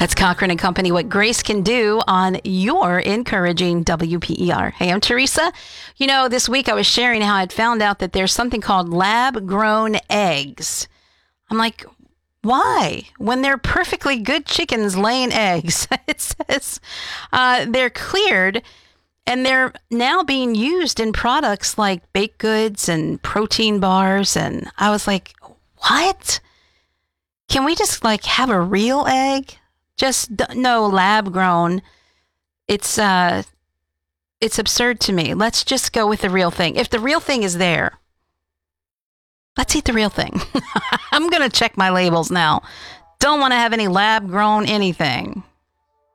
That's Cochran and Company, what Grace can do on your encouraging WPER. Hey, I'm Teresa. You know, this week I was sharing how I'd found out that there's something called lab-grown eggs. I'm like, why? When they're perfectly good chickens laying eggs, it says they're cleared and they're now being used in products like baked goods and protein bars. And I was like, what? Can we just have a real egg? Just no lab grown. It's absurd to me. Let's just go with the real thing. If the real thing is there, let's eat the real thing. I'm going to check my labels now. Don't want to have any lab grown anything.